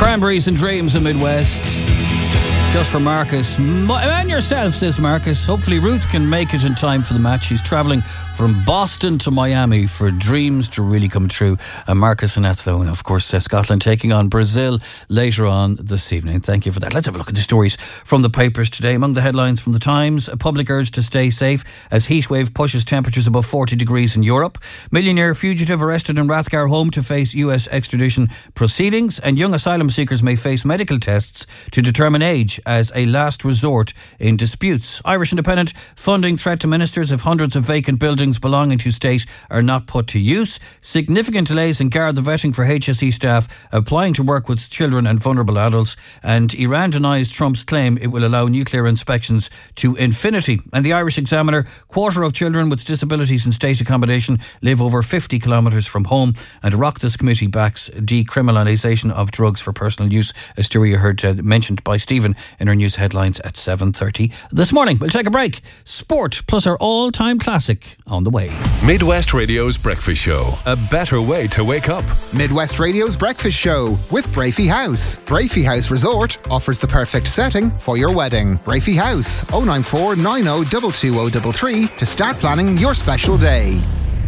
Cranberries and Dreams in Midwest. Just for Marcus. And yourself, says Marcus. Hopefully Ruth can make it in time for the match. She's travelling from Boston to Miami for dreams to really come true. And Marcus and Athlone, of course, Scotland taking on Brazil later on this evening. Thank you for that. Let's have a look at the stories from the papers today. Among the headlines from the Times, a public urge to stay safe as heatwave pushes temperatures above 40 degrees in Europe. Millionaire fugitive arrested in Rathgar home to face US extradition proceedings. And young asylum seekers may face medical tests to determine age as a last resort in disputes. Irish Independent, funding threat to ministers if hundreds of vacant buildings belonging to state are not put to use. Significant delays in Garda vetting for HSE staff applying to work with children and vulnerable adults. And Iran denies Trump's claim it will allow nuclear inspections to infinity. And the Irish Examiner, quarter of children with disabilities in state accommodation live over 50 kilometres from home. And a Oireachtas committee backs decriminalisation of drugs for personal use, a story you heard mentioned by Stephen in our news headlines at 7:30 this morning. We'll take a break. Sport plus our all-time classic on the way. Midwest Radio's Breakfast Show. A better way to wake up. Midwest Radio's Breakfast Show with Brafey House. Brafey House Resort offers the perfect setting for your wedding. Brafey House, 094 90 22033 to start planning your special day.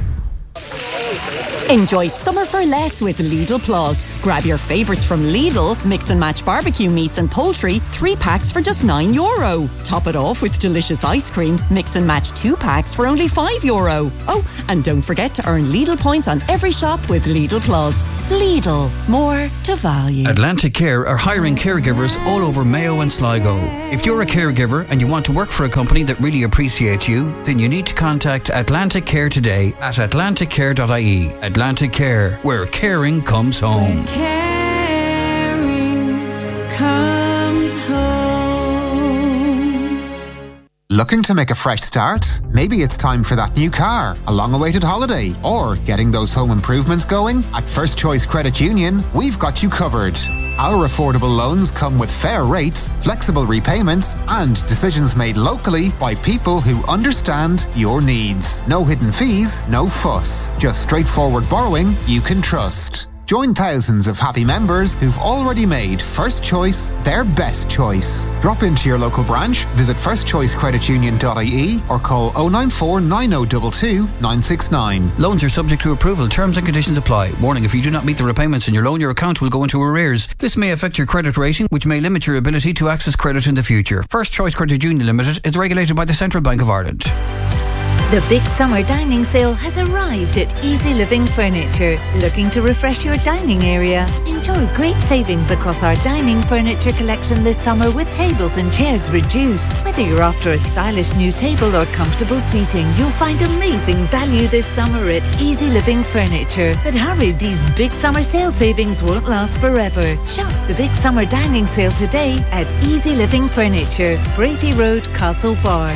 Enjoy summer for less with Lidl Plus. Grab your favourites from Lidl, mix and match barbecue meats and poultry, 3 packs for just €9. Top it off with delicious ice cream, mix and match 2 packs for only €5. Oh, and don't forget to earn Lidl points on every shop with Lidl Plus. Lidl, more to value. Atlantic Care are hiring caregivers all over Mayo and Sligo. If you're a caregiver and you want to work for a company that really appreciates you, then you need to contact Atlantic Care today at atlanticcare.ie. Atlantic Care, where caring comes home. Where caring comes home. Looking to make a fresh start? Maybe it's time for that new car, a long-awaited holiday, or getting those home improvements going? At First Choice Credit Union, we've got you covered. Our affordable loans come with fair rates, flexible repayments, and decisions made locally by people who understand your needs. No hidden fees, no fuss. Just straightforward borrowing you can trust. Join thousands of happy members who've already made First Choice their best choice. Drop into your local branch, visit firstchoicecreditunion.ie or call 094 9022 969. Loans are subject to approval. Terms and conditions apply. Warning, if you do not meet the repayments in your loan, your account will go into arrears. This may affect your credit rating, which may limit your ability to access credit in the future. First Choice Credit Union Limited is regulated by the Central Bank of Ireland. The big summer dining sale has arrived at Easy Living Furniture. Looking to refresh your dining area? Enjoy great savings across our dining furniture collection this summer with tables and chairs reduced. Whether you're after a stylish new table or comfortable seating, you'll find amazing value this summer at Easy Living Furniture. But hurry, these big summer sale savings won't last forever. Shop the big summer dining sale today at Easy Living Furniture, Brafey Road, Castlebar.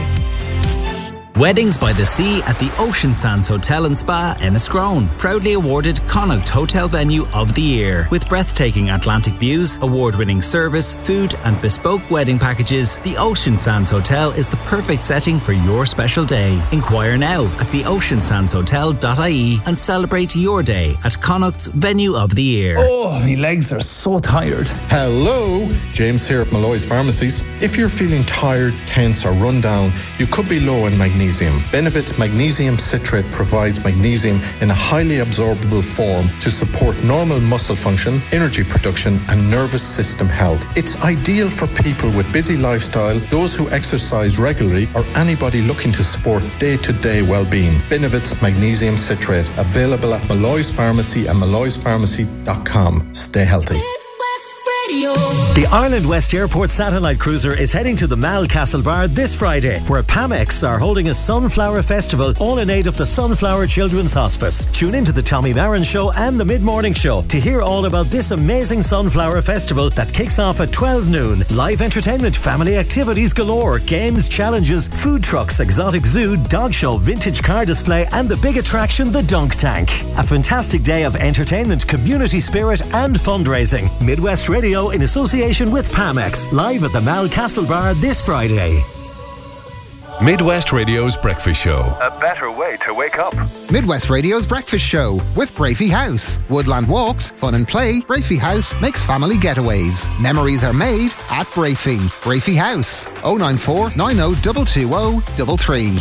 Weddings by the Sea at the Ocean Sands Hotel and Spa, Enniscrone. Proudly awarded Connacht Hotel Venue of the Year. With breathtaking Atlantic views, award-winning service, food and bespoke wedding packages, the Ocean Sands Hotel is the perfect setting for your special day. Inquire now at theoceansandshotel.ie and celebrate your day at Connacht's Venue of the Year. Oh, my legs are so tired. Hello, James here at Malloy's Pharmacies. If you're feeling tired, tense or run down, you could be low in magnesium. Benefit's magnesium citrate provides magnesium in a highly absorbable form to support normal muscle function, energy production and nervous system health. It's ideal for people with busy lifestyle, those who exercise regularly or anybody looking to support day-to-day well-being. Benefit's magnesium citrate, available at Malloy's Pharmacy and malloyspharmacy.com. Stay healthy. The Ireland West Airport Satellite Cruiser is heading to the Mal Castlebar this Friday, where Pamex are holding a Sunflower Festival, all in aid of the Sunflower Children's Hospice. Tune into the Tommy Marin Show and the Mid-Morning Show to hear all about this amazing Sunflower Festival that kicks off at 12 noon. Live entertainment, family activities galore, games, challenges, food trucks, exotic zoo, dog show, vintage car display and the big attraction, the Dunk Tank. A fantastic day of entertainment, community spirit and fundraising. Midwest Radio in association with Pamex, live at the Mal Castlebar this Friday. Midwest Radio's Breakfast Show. A better way to wake up. Midwest Radio's Breakfast Show with Brafey House. Woodland walks, fun and play. Brafey House makes family getaways. Memories are made at Brafey. Brafey House. 094 90 220 33.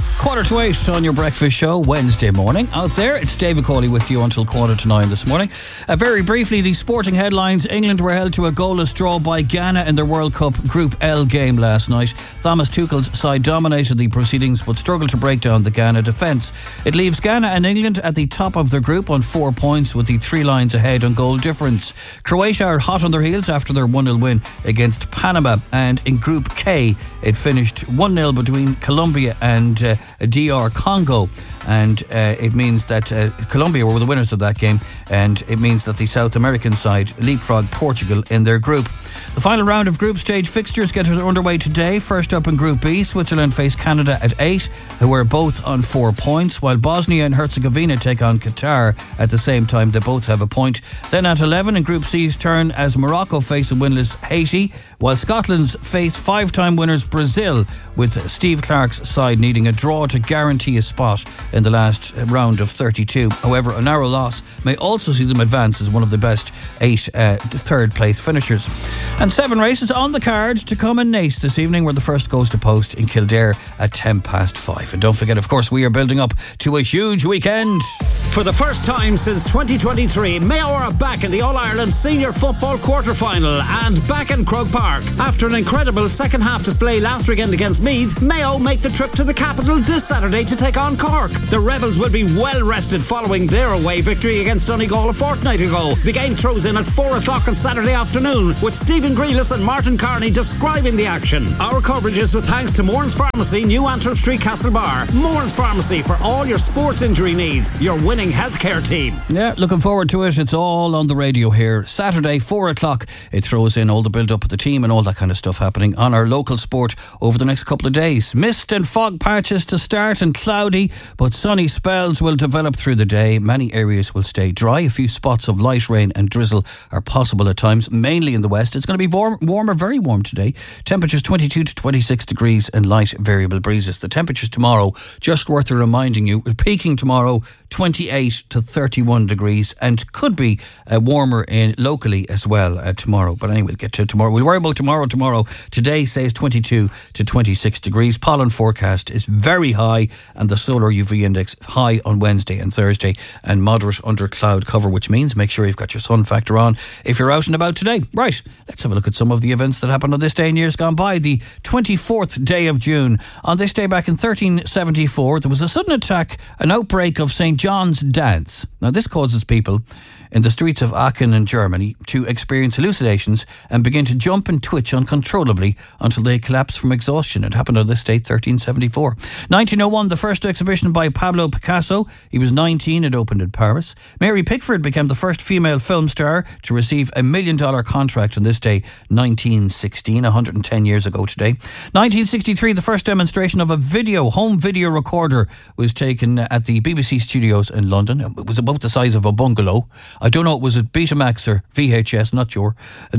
7:45 on your breakfast show Wednesday morning. Out there, it's David Cawley with you until 8:45 this morning. Very briefly, the sporting headlines. England were held to a goalless draw by Ghana in their World Cup Group L game last night. Thomas Tuchel's side dominated the proceedings but struggled to break down the Ghana defence. It leaves Ghana and England at the top of their group on 4 points with the 3 lines ahead on goal difference. Croatia are hot on their heels after their 1-0 win against Panama, and in Group K it finished 1-0 between Colombia and DR Congo, and it means that Colombia were the winners of that game, and it means that the South American side leapfrogged Portugal in their group. The final round of group stage fixtures get underway today. First up in Group B, Switzerland face Canada at 8, who are both on 4 points, while Bosnia and Herzegovina take on Qatar at the same time. They both have a point. Then at 11 in Group C's turn as Morocco face a winless Haiti, while Scotland's face 5-time winners Brazil, with Steve Clarke's side needing a draw to guarantee a spot in the last round of 32. However, a narrow loss may also see them advance as one of the best 8 third place finishers. And 7 races on the card to come in Naas this evening, where the first goes to post in Kildare at 5:10. And don't forget, of course, we are building up to a huge weekend. For the first time since 2023, Mayo are back in the All-Ireland Senior Football quarter-final and back in Croke Park. After an incredible second half display last weekend against Meath, Mayo make the trip to the capital this Saturday to take on Cork. The Rebels will be well rested following their away victory against Donegal a fortnight ago. The game throws in at 4 o'clock on Saturday afternoon, with Stephen Grealis and Martin Carney describing the action. Our coverage is with thanks to Mourns Pharmacy, New Antrim Street, Castlebar. Mourns Pharmacy for all your sports injury needs. Your winning healthcare team. Yeah, looking forward to it. It's all on the radio here. Saturday, 4 o'clock. It throws in all the build-up of the team and all that kind of stuff happening on our local sport over the next couple of days. Mist and fog patches to start and cloudy, but sunny spells will develop through the day. Many areas will stay dry. A few spots of light rain and drizzle are possible at times, mainly in the west. It's going to be warmer, very warm today. Temperatures 22 to 26 degrees and light variable breezes. The temperatures tomorrow, just worth reminding you, peaking tomorrow 28 to 31 degrees, and could be warmer locally as well tomorrow. But anyway, we'll get to tomorrow. We'll worry about tomorrow. Today says 22 to 26 degrees. Pollen forecast is very high, and the solar UV index high on Wednesday and Thursday, and moderate under cloud cover, which means make sure you've got your sun factor on if you're out and about today. Right, let's have a look at some of the events that happened on this day in years gone by. The 24th day of June. On this day back in 1374, there was a sudden attack, an outbreak of St. John's dance. Now, this causes people in the streets of Aachen in Germany to experience hallucinations and begin to jump and twitch uncontrollably until they collapse from exhaustion. It happened on this date, 1374. 1901, the first exhibition by Pablo Picasso. He was 19, it opened in Paris. Mary Pickford became the first female film star to receive a $1 million contract on this day, 1916, 110 years ago today. 1963, the first demonstration of a home video recorder was taken at the BBC studios in London. It was about the size of a bungalow. I don't know, was it Betamax or VHS, not sure.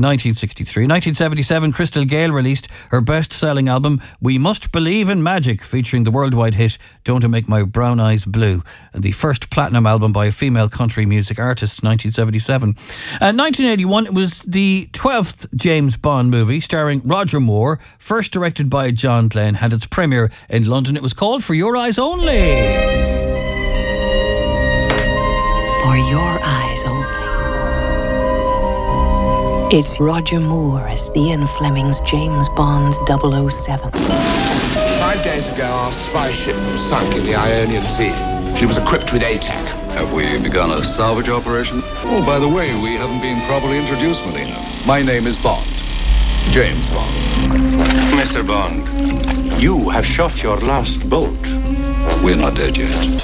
1963. 1977, Crystal Gayle released her best-selling album, We Must Believe in Magic, featuring the worldwide hit Don't It Make My Brown Eyes Blue, and the first platinum album by a female country music artist, 1977. 1981, it was the 12th James Bond movie, starring Roger Moore, first directed by John Glenn, had its premiere in London. It was called For Your Eyes Only. For your eyes only. It's Roger Moore as Ian Fleming's James Bond 007. 5 days ago, our spy ship was sunk in the Ionian Sea. She was equipped with ATAC. Have we begun a salvage operation? Oh, by the way, we haven't been properly introduced, Melina. My name is Bond. James Bond. Mr. Bond, you have shot your last bolt. We're not dead yet.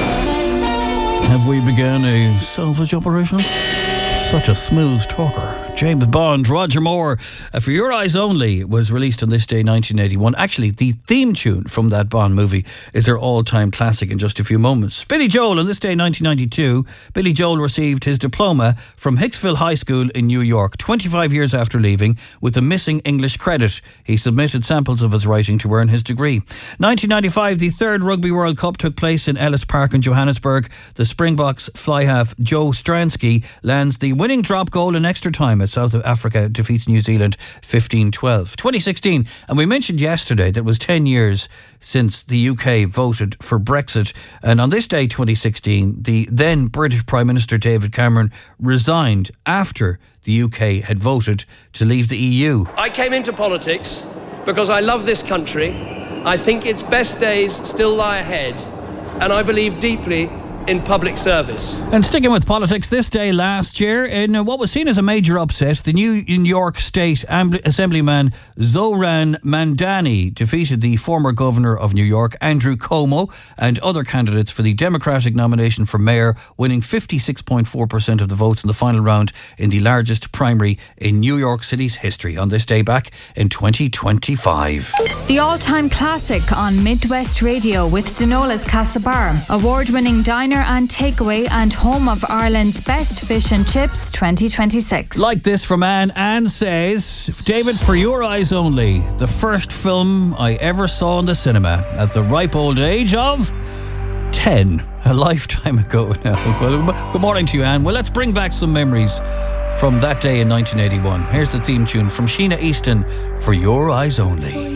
Have we begun a salvage operation? Such a smooth talker. James Bond, Roger Moore, For Your Eyes Only, was released on this day 1981. Actually, the theme tune from that Bond movie is their all-time classic in just a few moments. Billy Joel, on this day 1992, Billy Joel received his diploma from Hicksville High School in New York 25 years after leaving with a missing English credit. He submitted samples of his writing to earn his degree. 1995, the third Rugby World Cup took place in Ellis Park in Johannesburg. The Springboks fly half Joe Stransky lands the winning drop goal in extra time as South Africa defeats New Zealand 15-12. 2016, and we mentioned yesterday that it was 10 years since the UK voted for Brexit, and on this day 2016 the then British Prime Minister David Cameron resigned after the UK had voted to leave the EU. I came into politics because I love this country. I think its best days still lie ahead, and I believe deeply in public service. And sticking with politics, this day last year, in what was seen as a major upset, the New York State Assemblyman Zoran Mandani defeated the former governor of New York, Andrew Cuomo, and other candidates for the Democratic nomination for mayor, winning 56.4% of the votes in the final round in the largest primary in New York City's history on this day back in 2025. The all-time classic on Midwest Radio with Denola's Castlebar, award-winning diner and takeaway and home of Ireland's best fish and chips 2026. Like this from Anne. Anne says, David, For Your Eyes Only, the first film I ever saw in the cinema at the ripe old age of 10, a lifetime ago now. Well, good morning to you, Anne. Well, let's bring back some memories from that day in 1981. Here's the theme tune from Sheena Easton, For Your Eyes Only.